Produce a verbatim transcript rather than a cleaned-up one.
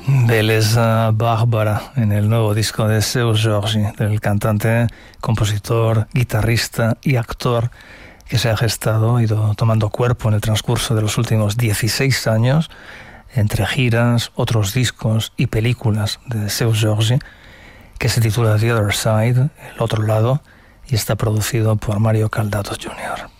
Belleza Bárbara, en el nuevo disco de Seu Jorge, del cantante, compositor, guitarrista y actor que se ha gestado, ha ido tomando cuerpo en el transcurso de los últimos dieciséis años, entre giras, otros discos y películas de Seu Jorge, que se titula The Other Side, El Otro Lado, y está producido por Mario Caldatos junior